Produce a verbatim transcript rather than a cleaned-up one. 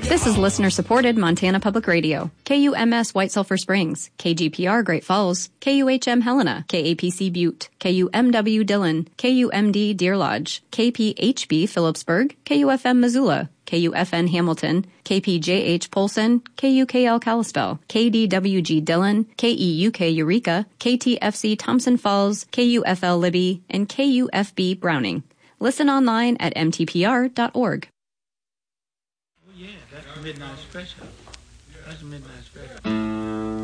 This is listener-supported Montana Public Radio. K U M S White Sulphur Springs, K G P R Great Falls, K U H M Helena, K A P C Butte, K U M W Dillon, K U M D Deer Lodge, K P H B Phillipsburg, K U F M Missoula, K U F N Hamilton, K P J H Polson, K U K L Kalispell, K D W G Dillon, K E U K Eureka, K T F C Thompson Falls, K U F L Libby, and K U F B Browning. Listen online at m t p r dot org. Oh yeah, that's the midnight special. That's the midnight special.